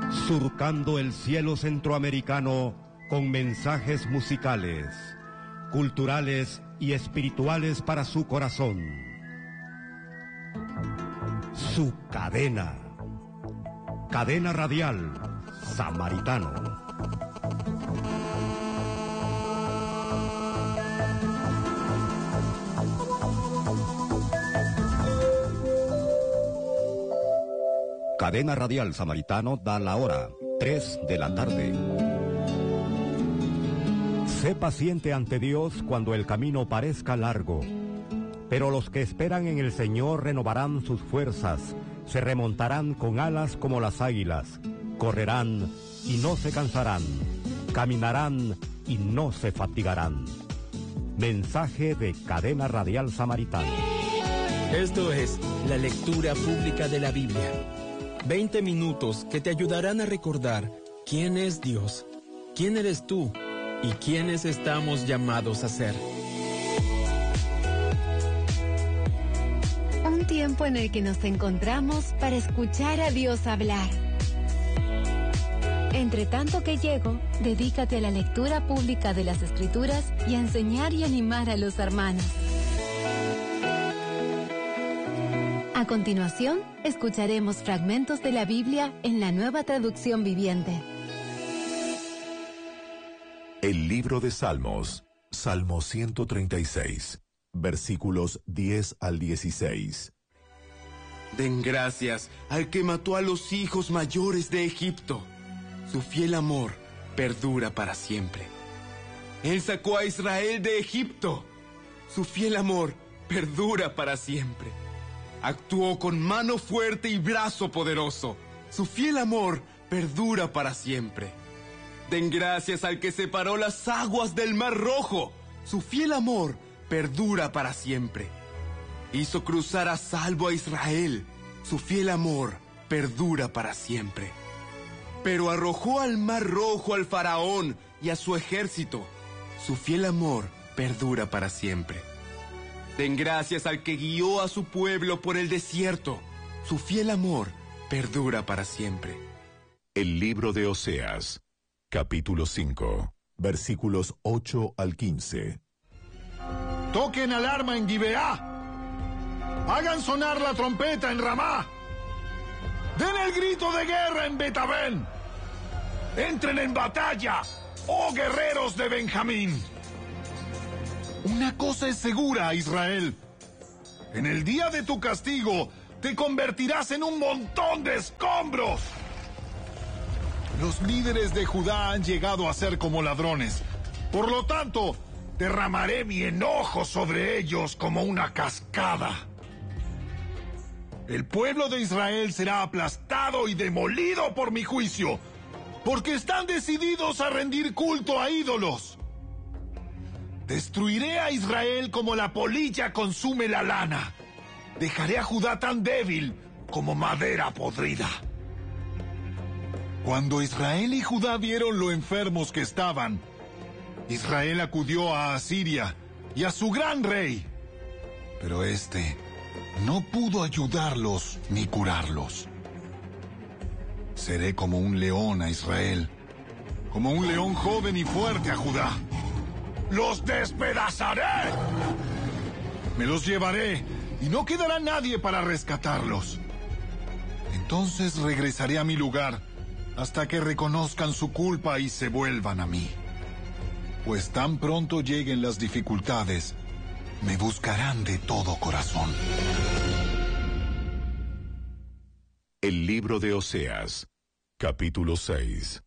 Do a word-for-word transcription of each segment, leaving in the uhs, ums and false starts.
surcando el cielo centroamericano con mensajes musicales, culturales y espirituales para su corazón. Su cadena, Cadena Radial Samaritano. Cadena Radial Samaritano da la hora, tres de la tarde. Sé paciente ante Dios cuando el camino parezca largo, pero los que esperan en el Señor renovarán sus fuerzas, se remontarán con alas como las águilas, correrán y no se cansarán, caminarán y no se fatigarán. Mensaje de Cadena Radial Samaritano. Esto es la lectura pública de la Biblia. veinte minutos que te ayudarán a recordar quién es Dios, quién eres tú y quiénes estamos llamados a ser. Un tiempo en el que nos encontramos para escuchar a Dios hablar. Entre tanto que llego, dedícate a la lectura pública de las Escrituras y a enseñar y animar a los hermanos. A continuación, escucharemos fragmentos de la Biblia en la Nueva Traducción Viviente. El libro de Salmos, Salmo ciento treinta y seis, versículos diez al dieciséis. Den gracias al que mató a los hijos mayores de Egipto. Su fiel amor perdura para siempre. Él sacó a Israel de Egipto. Su fiel amor perdura para siempre. Actuó con mano fuerte y brazo poderoso. Su fiel amor perdura para siempre. Den gracias al que separó las aguas del Mar Rojo. Su fiel amor perdura para siempre. Hizo cruzar a salvo a Israel. Su fiel amor perdura para siempre. Pero arrojó al Mar Rojo al faraón y a su ejército. Su fiel amor perdura para siempre. Den gracias al que guió a su pueblo por el desierto. Su fiel amor perdura para siempre. El libro de Oseas, capítulo cinco, versículos ocho al quince. Toquen alarma en Gibeá. Hagan sonar la trompeta en Ramá. Den el grito de guerra en Betabén. Entren en batalla, oh guerreros de Benjamín. Una cosa es segura, Israel. En el día de tu castigo, te convertirás en un montón de escombros. Los líderes de Judá han llegado a ser como ladrones. Por lo tanto, derramaré mi enojo sobre ellos como una cascada. El pueblo de Israel será aplastado y demolido por mi juicio, porque están decididos a rendir culto a ídolos. Destruiré a Israel como la polilla consume la lana. Dejaré a Judá tan débil como madera podrida. Cuando Israel y Judá vieron lo enfermos que estaban, Israel acudió a Asiria y a su gran rey. Pero este no pudo ayudarlos ni curarlos. Seré como un león a Israel, como un león joven y fuerte a Judá. ¡Los despedazaré! Me los llevaré y no quedará nadie para rescatarlos. Entonces regresaré a mi lugar hasta que reconozcan su culpa y se vuelvan a mí. Pues tan pronto lleguen las dificultades, me buscarán de todo corazón. El libro de Oseas, capítulo seis.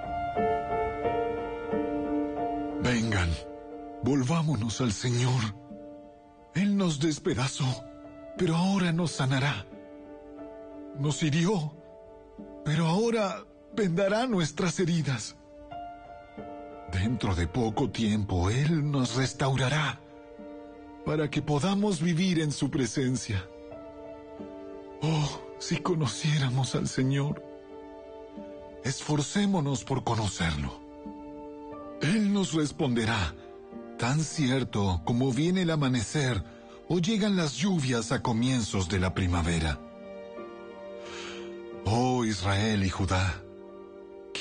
Vengan, volvámonos al Señor. Él nos despedazó, pero ahora nos sanará. Nos hirió, pero ahora vendará nuestras heridas. Dentro de poco tiempo, Él nos restaurará, para que podamos vivir en su presencia. Oh, si conociéramos al Señor. Esforcémonos por conocerlo. Él nos responderá, tan cierto como viene el amanecer o llegan las lluvias a comienzos de la primavera. Oh Israel y Judá,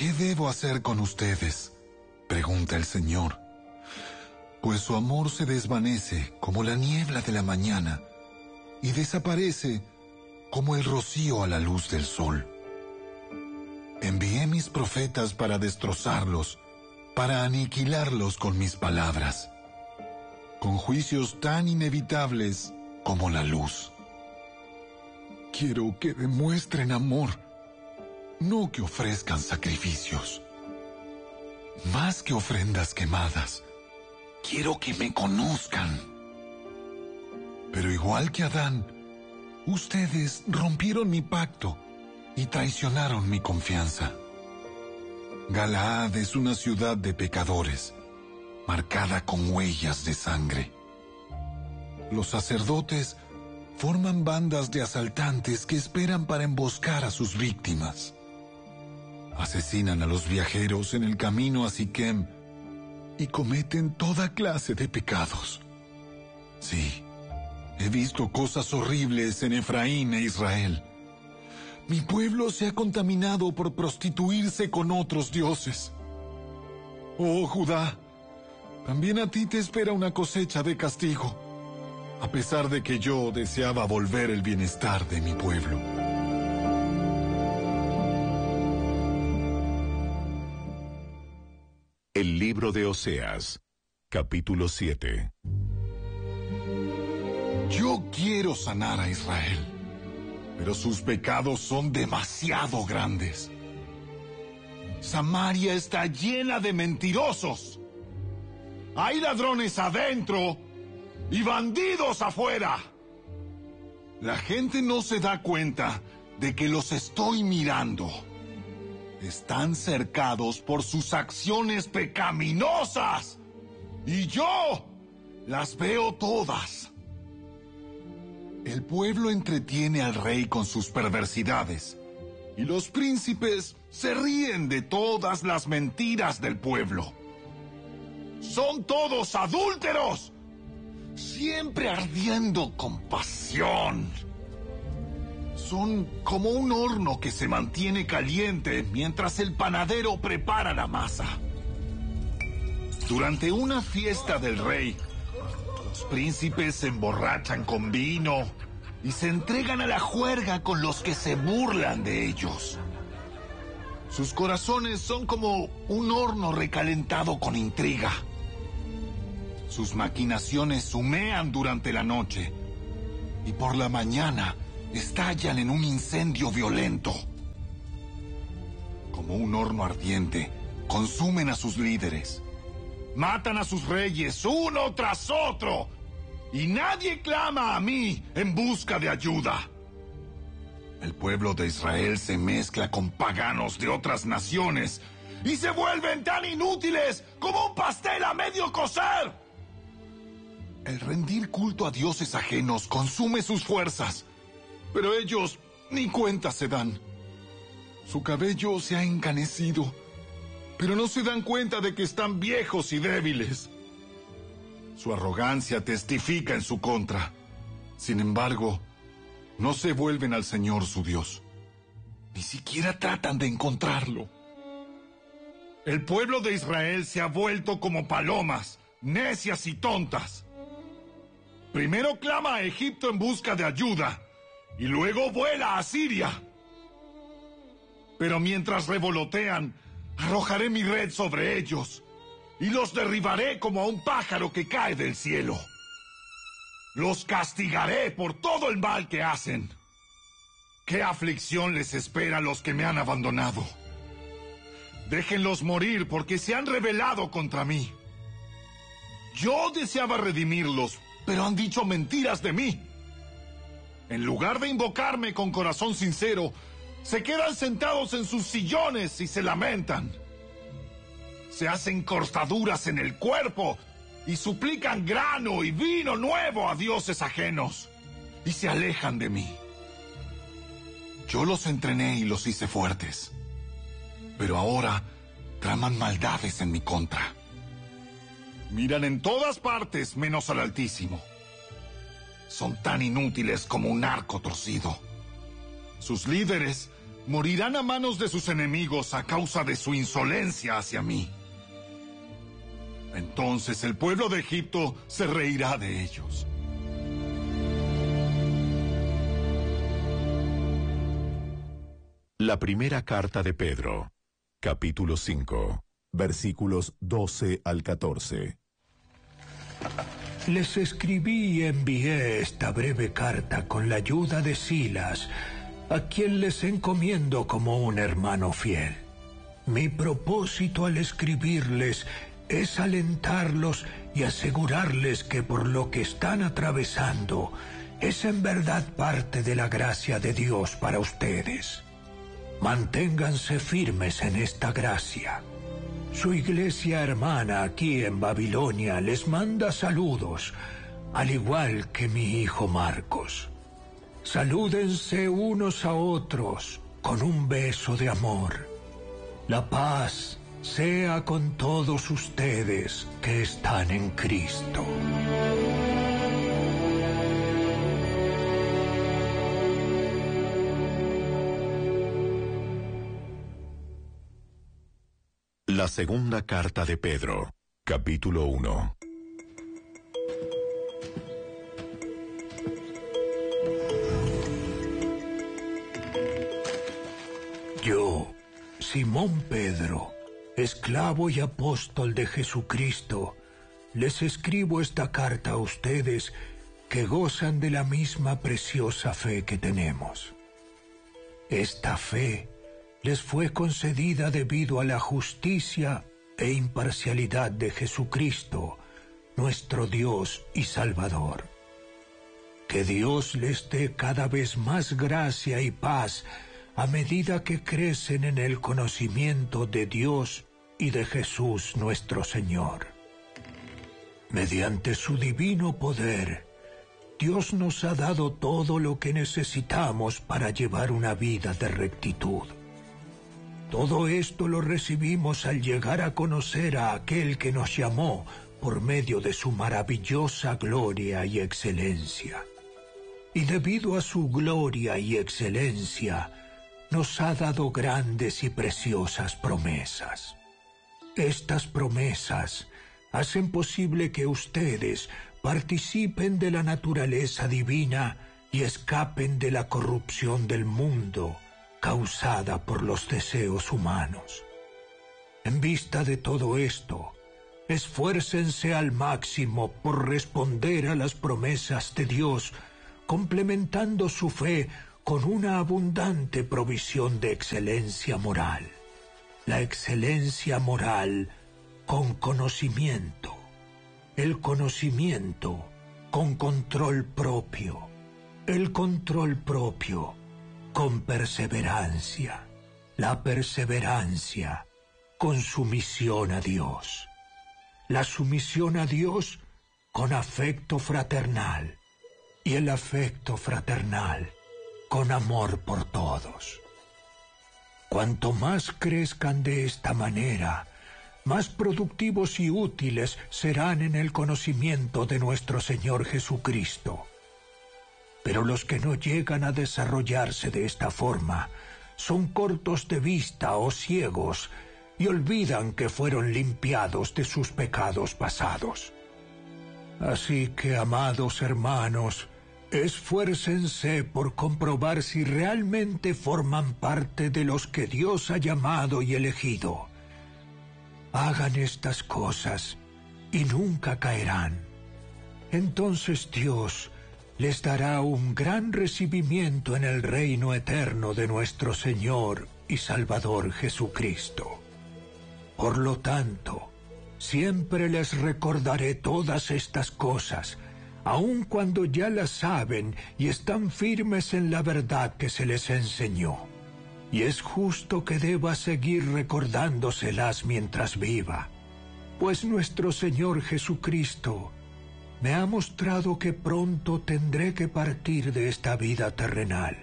¿qué debo hacer con ustedes?, pregunta el Señor. Pues su amor se desvanece como la niebla de la mañana y desaparece como el rocío a la luz del sol. Envié mis profetas para destrozarlos, para aniquilarlos con mis palabras, con juicios tan inevitables como la luz. Quiero que demuestren amor, no que ofrezcan sacrificios. Más que ofrendas quemadas, quiero que me conozcan. Pero igual que Adán, ustedes rompieron mi pacto y traicionaron mi confianza. Galaad es una ciudad de pecadores, marcada con huellas de sangre. Los sacerdotes forman bandas de asaltantes que esperan para emboscar a sus víctimas. Asesinan a los viajeros en el camino a Siquem y cometen toda clase de pecados. Sí, he visto cosas horribles en Efraín e Israel. Mi pueblo se ha contaminado por prostituirse con otros dioses. Oh, Judá, también a ti te espera una cosecha de castigo, a pesar de que yo deseaba volver el bienestar de mi pueblo. El libro de Oseas, capítulo siete. Yo quiero sanar a Israel, pero sus pecados son demasiado grandes. Samaria está llena de mentirosos. Hay ladrones adentro y bandidos afuera. La gente no se da cuenta de que los estoy mirando. Están cercados por sus acciones pecaminosas y yo las veo todas. El pueblo entretiene al rey con sus perversidades y los príncipes se ríen de todas las mentiras del pueblo. Son todos adúlteros, siempre ardiendo con pasión. Son como un horno que se mantiene caliente mientras el panadero prepara la masa. Durante una fiesta del rey, los príncipes se emborrachan con vino y se entregan a la juerga con los que se burlan de ellos. Sus corazones son como un horno recalentado con intriga. Sus maquinaciones humean durante la noche y por la mañana estallan en un incendio violento. Como un horno ardiente, consumen a sus líderes. Matan a sus reyes uno tras otro. Y nadie clama a mí en busca de ayuda. El pueblo de Israel se mezcla con paganos de otras naciones y se vuelven tan inútiles como un pastel a medio cocer. El rendir culto a dioses ajenos consume sus fuerzas, pero ellos ni cuenta se dan. Su cabello se ha encanecido, pero no se dan cuenta de que están viejos y débiles. Su arrogancia testifica en su contra. Sin embargo, no se vuelven al Señor su Dios. Ni siquiera tratan de encontrarlo. El pueblo de Israel se ha vuelto como palomas, necias y tontas. Primero clama a Egipto en busca de ayuda, y luego vuela a Siria. Pero mientras revolotean, arrojaré mi red sobre ellos y los derribaré como a un pájaro que cae del cielo. Los castigaré por todo el mal que hacen. ¿Qué aflicción les espera a los que me han abandonado? Déjenlos morir porque se han rebelado contra mí. Yo deseaba redimirlos, pero han dicho mentiras de mí. En lugar de invocarme con corazón sincero, se quedan sentados en sus sillones y se lamentan. Se hacen cortaduras en el cuerpo y suplican grano y vino nuevo a dioses ajenos y se alejan de mí. Yo los entrené y los hice fuertes, pero ahora traman maldades en mi contra. Miran en todas partes menos al Altísimo. Son tan inútiles como un arco torcido. Sus líderes morirán a manos de sus enemigos a causa de su insolencia hacia mí. Entonces el pueblo de Egipto se reirá de ellos. La primera carta de Pedro, capítulo cinco, versículos doce al catorce. Les escribí y envié esta breve carta con la ayuda de Silas, a quien les encomiendo como un hermano fiel. Mi propósito al escribirles es alentarlos y asegurarles que por lo que están atravesando es en verdad parte de la gracia de Dios para ustedes. Manténganse firmes en esta gracia. Su iglesia hermana aquí en Babilonia les manda saludos, al igual que mi hijo Marcos. Salúdense unos a otros con un beso de amor. La paz sea con todos ustedes que están en Cristo. La segunda carta de Pedro, capítulo uno. Yo, Simón Pedro, esclavo y apóstol de Jesucristo, les escribo esta carta a ustedes que gozan de la misma preciosa fe que tenemos. Esta fe les fue concedida debido a la justicia e imparcialidad de Jesucristo, nuestro Dios y Salvador. Que Dios les dé cada vez más gracia y paz a medida que crecen en el conocimiento de Dios y de Jesús nuestro Señor. Mediante su divino poder, Dios nos ha dado todo lo que necesitamos para llevar una vida de rectitud. Todo esto lo recibimos al llegar a conocer a aquel que nos llamó por medio de su maravillosa gloria y excelencia. Y debido a su gloria y excelencia, nos ha dado grandes y preciosas promesas. Estas promesas hacen posible que ustedes participen de la naturaleza divina y escapen de la corrupción del mundo causada por los deseos humanos. En vista de todo esto, esfuércense al máximo por responder a las promesas de Dios, complementando su fe con una abundante provisión de excelencia moral. La excelencia moral con conocimiento, el conocimiento con control propio, el control propio con perseverancia, la perseverancia con sumisión a Dios, la sumisión a Dios con afecto fraternal y el afecto fraternal con amor por todos. Cuanto más crezcan de esta manera, más productivos y útiles serán en el conocimiento de nuestro Señor Jesucristo. Pero los que no llegan a desarrollarse de esta forma son cortos de vista o ciegos y olvidan que fueron limpiados de sus pecados pasados. Así que, amados hermanos, esfuércense por comprobar si realmente forman parte de los que Dios ha llamado y elegido. Hagan estas cosas y nunca caerán. Entonces Dios les dará un gran recibimiento en el reino eterno de nuestro Señor y Salvador Jesucristo. Por lo tanto, siempre les recordaré todas estas cosas, aun cuando ya las saben y están firmes en la verdad que se les enseñó. Y es justo que deba seguir recordándoselas mientras viva, pues nuestro Señor Jesucristo me ha mostrado que pronto tendré que partir de esta vida terrenal.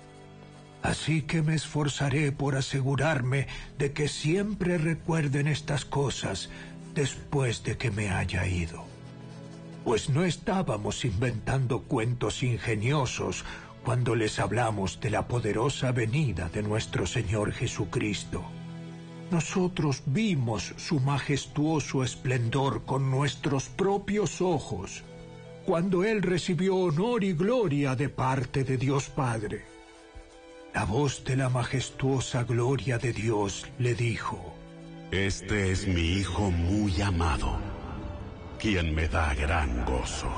Así que me esforzaré por asegurarme de que siempre recuerden estas cosas después de que me haya ido. Pues no estábamos inventando cuentos ingeniosos cuando les hablamos de la poderosa venida de nuestro Señor Jesucristo. Nosotros vimos su majestuoso esplendor con nuestros propios ojos, cuando Él recibió honor y gloria de parte de Dios Padre. La voz de la majestuosa gloria de Dios le dijo: Este es mi Hijo muy amado, quien me da gran gozo.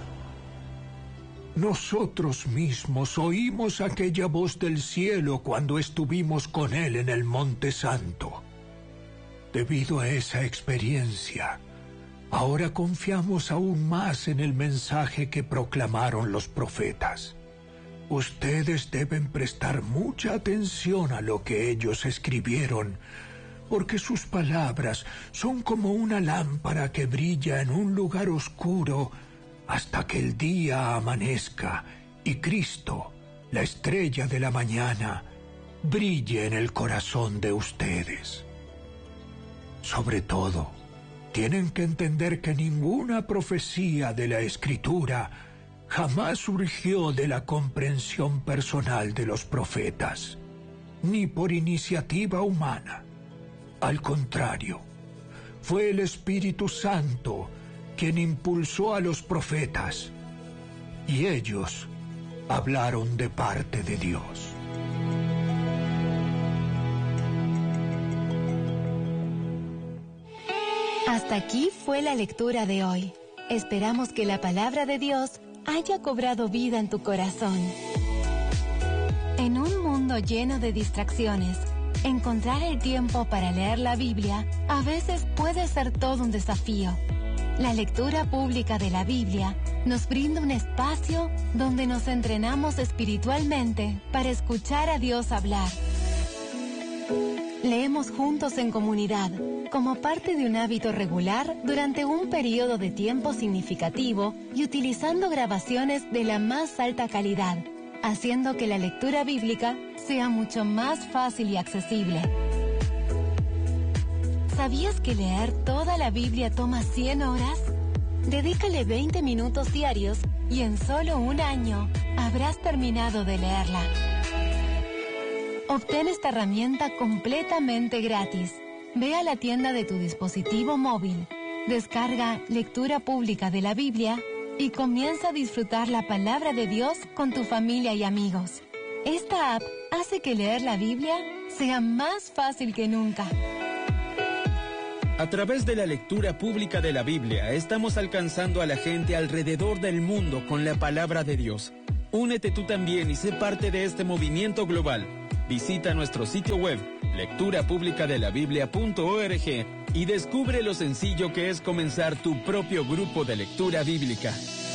Nosotros mismos oímos aquella voz del cielo cuando estuvimos con Él en el Monte Santo. Debido a esa experiencia, ahora confiamos aún más en el mensaje que proclamaron los profetas. Ustedes deben prestar mucha atención a lo que ellos escribieron, porque sus palabras son como una lámpara que brilla en un lugar oscuro hasta que el día amanezca y Cristo, la estrella de la mañana, brille en el corazón de ustedes. Sobre todo, tienen que entender que ninguna profecía de la Escritura jamás surgió de la comprensión personal de los profetas, ni por iniciativa humana. Al contrario, fue el Espíritu Santo quien impulsó a los profetas, y ellos hablaron de parte de Dios. Hasta aquí fue la lectura de hoy. Esperamos que la palabra de Dios haya cobrado vida en tu corazón. En un mundo lleno de distracciones, encontrar el tiempo para leer la Biblia a veces puede ser todo un desafío. La lectura pública de la Biblia nos brinda un espacio donde nos entrenamos espiritualmente para escuchar a Dios hablar. Leemos juntos en comunidad, como parte de un hábito regular durante un periodo de tiempo significativo y utilizando grabaciones de la más alta calidad, haciendo que la lectura bíblica sea mucho más fácil y accesible. ¿Sabías que leer toda la Biblia toma cien horas? Dedícale veinte minutos diarios y en solo un año habrás terminado de leerla. Obtén esta herramienta completamente gratis. Ve a la tienda de tu dispositivo móvil, descarga Lectura Pública de la Biblia y comienza a disfrutar la palabra de Dios con tu familia y amigos. Esta app hace que leer la Biblia sea más fácil que nunca. A través de la lectura pública de la Biblia, estamos alcanzando a la gente alrededor del mundo con la palabra de Dios. Únete tú también y sé parte de este movimiento global. Visita nuestro sitio web, lectura pública de la biblia punto org, y descubre lo sencillo que es comenzar tu propio grupo de lectura bíblica.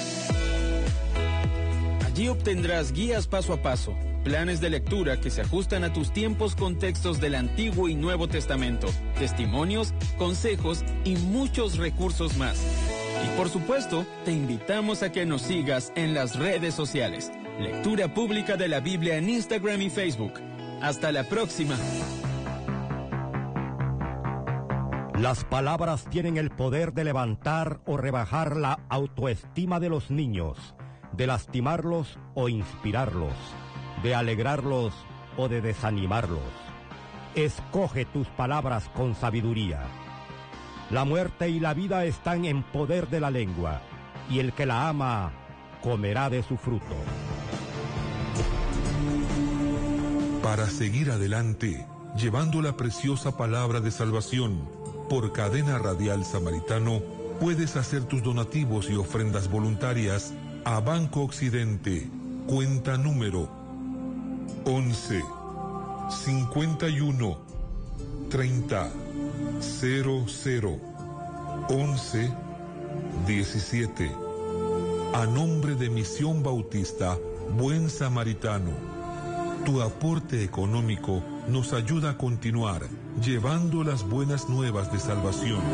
Allí obtendrás guías paso a paso, planes de lectura que se ajustan a tus tiempos con textos del Antiguo y Nuevo Testamento, testimonios, consejos y muchos recursos más. Y por supuesto, te invitamos a que nos sigas en las redes sociales. Lectura Pública de la Biblia en Instagram y Facebook. Hasta la próxima. Las palabras tienen el poder de levantar o rebajar la autoestima de los niños, de lastimarlos o inspirarlos, de alegrarlos o de desanimarlos. Escoge tus palabras con sabiduría. La muerte y la vida están en poder de la lengua, y el que la ama comerá de su fruto. Para seguir adelante, llevando la preciosa palabra de salvación, por Cadena Radial Samaritano, puedes hacer tus donativos y ofrendas voluntarias a Banco Occidente, cuenta número once, cincuenta y uno, treinta, cero cero, once, diecisiete. A nombre de Misión Bautista Buen Samaritano. Tu aporte económico nos ayuda a continuar llevando las buenas nuevas de salvación.